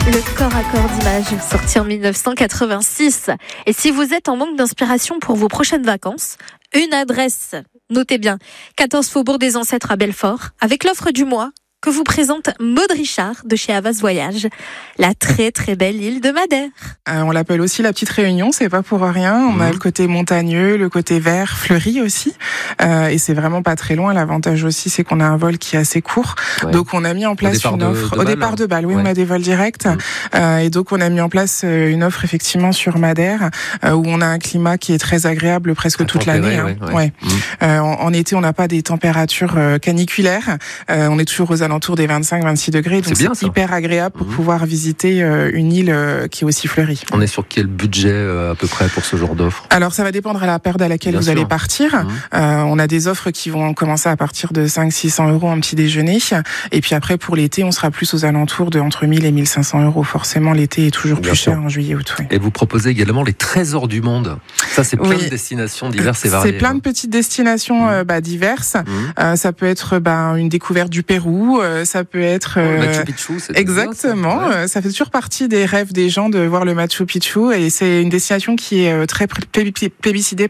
Le corps à corps d'images, sorti en 1986. Et si vous êtes en manque d'inspiration pour vos prochaines vacances, une adresse, notez bien, 14 Faubourg des Ancêtres à Belfort, avec l'offre du mois que vous présente Maud Richard de chez Havas Voyage, la très très belle île de Madère. On l'appelle aussi la petite Réunion, c'est pas pour rien. On a le côté montagneux, le côté vert, fleuri aussi, et c'est vraiment pas très loin. L'avantage aussi, c'est qu'on a un vol qui est assez court, donc on a mis en place une offre au départ de Bâle. Oui, on a des vols directs, et donc on a mis en place une offre effectivement sur Madère, où on a un climat qui est très agréable presque toute l'année. En été, on n'a pas des températures caniculaires, on est toujours aux alentours des 25-26 degrés, donc c'est hyper agréable pour pouvoir visiter une île qui est aussi fleurie. On est sur quel budget à peu près pour ce genre d'offre ? Alors ça va dépendre à la période à laquelle vous allez partir. On a des offres qui vont commencer à partir de 500-600 euros en petit déjeuner, et puis après pour l'été on sera plus aux alentours de entre 1000 et 1500 euros. Forcément l'été est toujours plus cher en juillet-août. Et vous proposez également les trésors du monde. Ça c'est plein de destinations diverses et variées. C'est plein de petites destinations diverses. Ça peut être une découverte du Pérou, ça peut être Machu Picchu, c'est exactement. Ça fait toujours partie des rêves des gens de voir le Machu Picchu, et c'est une destination qui est très plébiscitée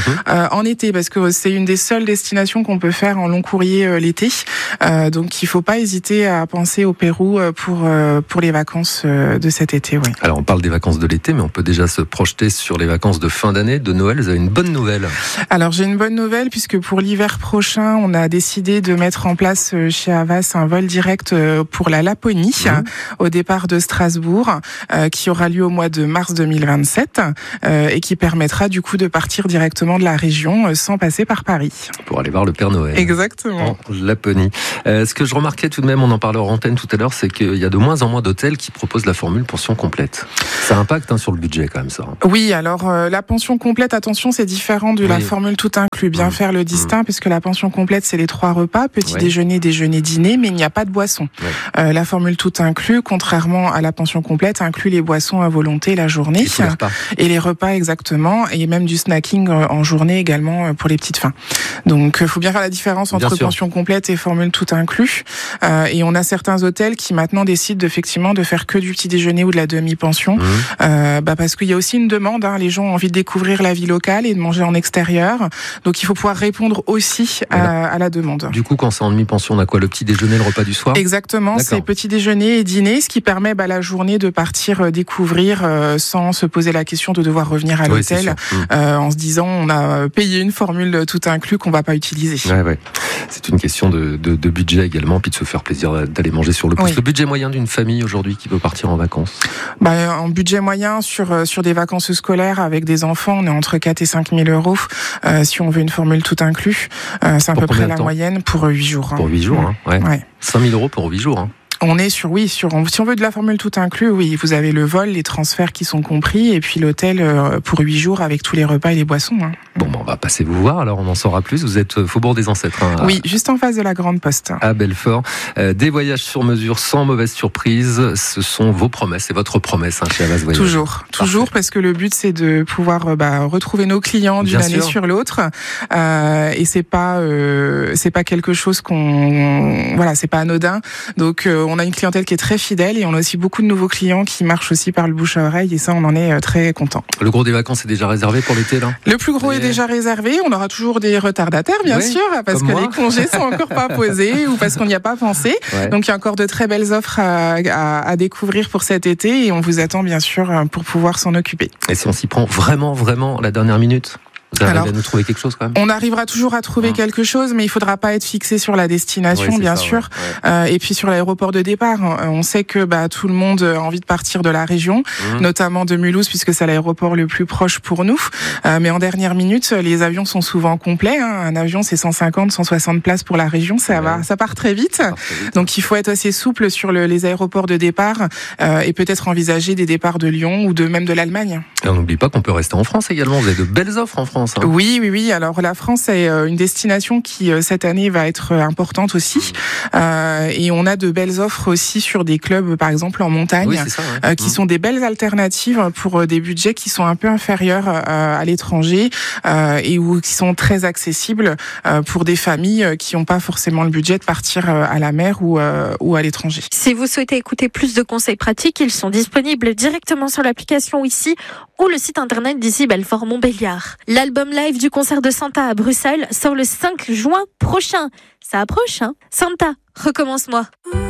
en été, parce que c'est une des seules destinations qu'on peut faire en long courrier l'été. Donc il faut pas hésiter à penser au Pérou pour les vacances de cet été. Oui. Alors on parle des vacances de l'été, mais on peut déjà se projeter sur les vacances de fin d'année, de Noël. Vous avez une bonne nouvelle. Alors j'ai une bonne nouvelle, puisque pour l'hiver prochain, on a décidé de mettre en place chez Havas un vol direct pour la Laponie au départ de Strasbourg, qui aura lieu au mois de mars 2027, et qui permettra du coup de partir directement de la région sans passer par Paris. Pour aller voir le Père Noël. Exactement. En Laponie. Ce que je remarquais tout de même, on en parlait en antenne tout à l'heure, c'est qu'il y a de moins en moins d'hôtels qui proposent la formule pension complète. Ça impacte sur le budget quand même ça. Oui, alors la pension complète, attention, c'est différent de la formule tout inclus. Bien faire le distinct, puisque la pension complète, c'est les 3 repas, petit déjeuner, déjeuner, dîner, mais il n'y a pas de boisson. La formule tout inclus, contrairement à la pension complète, inclut les boissons à volonté la journée et les repas exactement, et même du snacking en journée également pour les petites fins. Donc il faut bien faire la différence entre pension complète et formule tout inclus. Et on a certains hôtels qui maintenant décident effectivement de faire que du petit déjeuner ou de la demi-pension, parce qu'il y a aussi une demande. Les gens ont envie de découvrir la vie locale et de manger en extérieur. Donc il faut pouvoir répondre aussi à la demande. Du coup, quand c'est en demi-pension, on a quoi ? Le petit déjeuner, le repas du soir ? Exactement, c'est petit déjeuner et dîner, ce qui permet la journée de partir découvrir sans se poser la question de devoir revenir à l'hôtel en se disant on a payé une formule tout inclus qu'on va pas utiliser. C'est une question de budget également, puis de se faire plaisir d'aller manger sur le pouce. Le budget moyen d'une famille aujourd'hui qui veut partir en vacances ? En budget moyen sur des vacances scolaires avec des enfants, on est entre 4 et 5 000 euros si on veut une formule tout inclus. C'est à peu près la moyenne pour 8 jours. Pour 8 jours, 5 000 euros pour 8 jours. On est si on veut de la formule tout inclus, vous avez le vol, les transferts qui sont compris, et puis l'hôtel pour 8 jours avec tous les repas et les boissons. Bon, on va passer vous voir, alors on en saura plus. Vous êtes Faubourg des Ancêtres. Oui, juste en face de la Grande Poste. À Belfort. Des voyages sur mesure, sans mauvaise surprise. Ce sont vos promesses, c'est votre promesse chez Havas Voyage. Toujours, parce que le but c'est de pouvoir retrouver nos clients d'une année sur l'autre. Et c'est pas quelque chose c'est pas anodin. Donc on a une clientèle qui est très fidèle, et on a aussi beaucoup de nouveaux clients qui marchent aussi par le bouche à oreille, et ça on en est très content. Le gros des vacances est déjà réservé pour l'été là ? Le plus gros est déjà réservé. On aura toujours des retardataires bien sûr, parce que les congés sont encore pas posés ou parce qu'on n'y a pas pensé. Donc il y a encore de très belles offres à découvrir pour cet été, et on vous attend bien sûr pour pouvoir s'en occuper. Et si on s'y prend vraiment la dernière minute ? Vous arrivez à nous trouver quelque chose quand même ? On arrivera toujours à trouver quelque chose, mais il faudra pas être fixé sur la destination, bien sûr. Et puis sur l'aéroport de départ, on sait que tout le monde a envie de partir de la région, notamment de Mulhouse, puisque c'est l'aéroport le plus proche pour nous. Mais en dernière minute, les avions sont souvent complets. Un avion, c'est 150, 160 places pour la région, ça part très vite. Donc il faut être assez souple sur les aéroports de départ, et peut-être envisager des départs de Lyon ou même de l'Allemagne. Et on n'oublie pas qu'on peut rester en France également. Vous avez de belles offres en France. France. Hein. Oui. Alors la France est une destination qui cette année va être importante aussi. Et on a de belles offres aussi sur des clubs, par exemple en montagne, qui sont des belles alternatives pour des budgets qui sont un peu inférieurs à l'étranger et qui sont très accessibles pour des familles qui n'ont pas forcément le budget de partir à la mer ou à l'étranger. Si vous souhaitez écouter plus de conseils pratiques, ils sont disponibles directement sur l'application ici ou le site internet d'ici Belfort-Montbéliard. L'album live du concert de Santa à Bruxelles sort le 5 juin prochain. Ça approche, hein ? Santa, recommence-moi.